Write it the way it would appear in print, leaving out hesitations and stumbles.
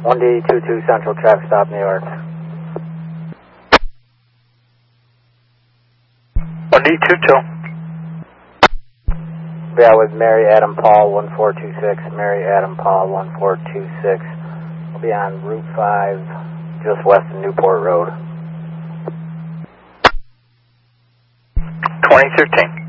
1D22 Central Traffic Stop, New York. 1D22. Yeah, with Mary Adam Paul 1426. Mary Adam Paul 1426. We'll be on Route 5, just west of Newport Road. 2013.